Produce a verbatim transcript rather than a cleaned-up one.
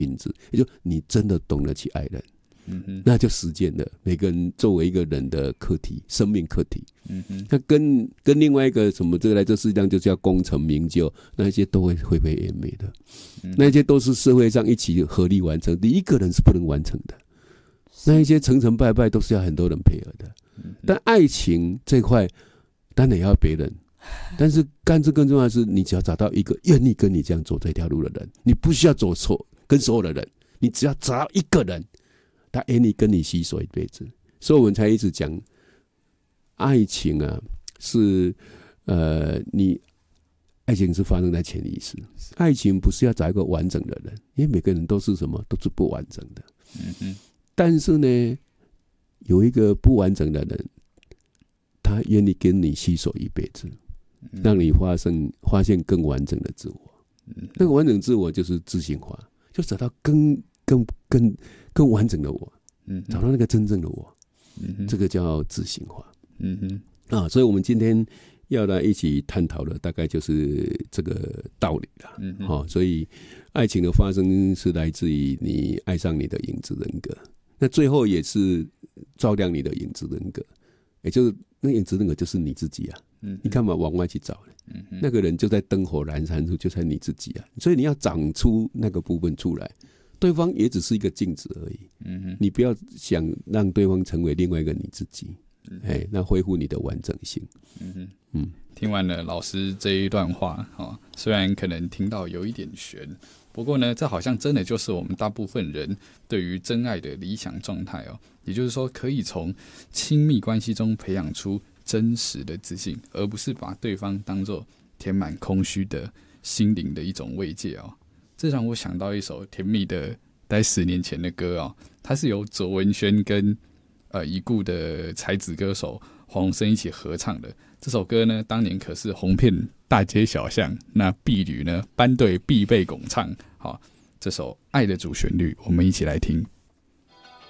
因子，也就你真的懂得去爱人。 嗯哼， 那就实践了。每个人作为一个人的课题，生命课题， 嗯哼， 那跟跟另外一个什么这个来这世界上就叫功成名就，那些都会灰飞烟灭的，嗯、那些都是社会上一起合力完成，你一个人是不能完成的。那一些成成败败都是要很多人配合的。嗯、但爱情这块当然也要别人，但是干这更重要的是，你只要找到一个愿意跟你这样走这条路的人，你不需要走错跟所有的人，你只要找到一个人。他愿意跟你携手一辈子，所以我们才一直讲，爱情啊，是呃，你爱情是发生在潜意识，爱情不是要找一个完整的人，因为每个人都是什么，都是不完整的。嗯哼。但是呢，有一个不完整的人，他愿意跟你携手一辈子，让你发生发现更完整的自我。嗯、那个完整自我就是自信化，就找到更更更。更完整的我，嗯，找到那个真正的我，嗯，这个叫自信化，嗯哼，啊，所以我们今天要来一起探讨的大概就是这个道理啦，嗯，好、哦，所以爱情的发生是来自于你爱上你的影子人格，那最后也是照亮你的影子人格，也就是那影子人格就是你自己啊，嗯，你干嘛往外去找呢？嗯，那个人就在灯火阑珊处，就在你自己啊，所以你要长出那个部分出来。对方也只是一个镜子而已，嗯、你不要想让对方成为另外一个你自己，嗯、那恢复你的完整性。嗯嗯，听完了老师这一段话，哦，虽然可能听到有一点悬，不过呢，这好像真的就是我们大部分人对于真爱的理想状态哦。也就是说，可以从亲密关系中培养出真实的自信，而不是把对方当作填满空虚的心灵的一种慰藉哦。这让我想到一首甜蜜的大概十年前的歌哦，它是由卓文萱跟呃已故的才子歌手黄鸿升一起合唱的。这首歌呢，当年可是红遍大街小巷，那婢女呢班队必备拱唱。好，这首《爱的主旋律》，我们一起来听。